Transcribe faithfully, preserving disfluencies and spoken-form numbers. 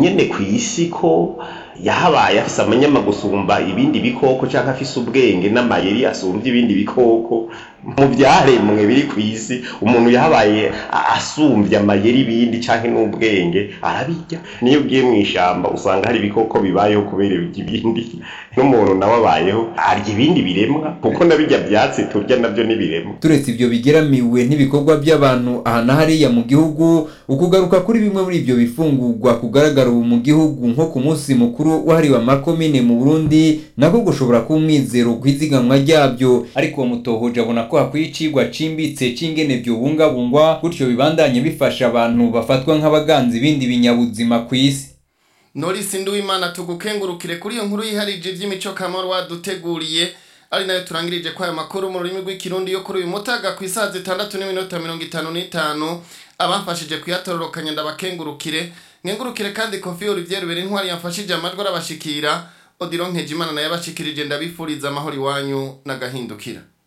nyene kw'isi ko yahabaye afise amanyama gusumba ibindi bikoko canke afise ubwenge n'amayeri asumbye ibindi bikoko mu vyaremwe biri kw'isi. Umuntu yahabaye asumbye amayeri ibindi canke n'ubwenge arabirya. Niyo ugiye mw'ishamba usanga hari ibikoko bibayeho kubera ibindi, n'umuntu nawe abayeho arya ibindi biremwa kuko nabirya vyatsi turya navyo n'ibiremwa. Turetse ivyo bigeramiwe n'ibikorwa by'abantu aha na hariya mu gihugu, ukugaruka kuri bimwe muri ivyo bifungurwa kugaragara ubu mu gihugu nko ku munsi mukuru wahariwe amakomine mu Burundi nako gushobora kuba umwizero kwizigamwa ryabyo. Ariko uwo mutohoje abona ko hakwiye icigwa cimbitse c'ingene vyobungabungwa gutyo bibandanye bifasha abantu bafatwa nk'abaganzi ibindi binyabuzima kw'isi. Norris Nduwimana tugukengurukire kuri iyo nkuru yiharije ivy'imico kamaro waduteguriye, ari nayo turangirije kwa aya makuru mu rurimi rw'ikirundi yo kuri uyu mutaga ku isaha zitandatu n'iminota mirongo itanu n'itanu. Abamfashije kuyatororokanya ndabakengurukire, nkengurukire kandi Kofi Olivier Rubera intwari yamfashije amajwi arabashikira. Odilon Nkejimana naye abashikirije ndabifuriza amahoro iwanyu n'agahindukira.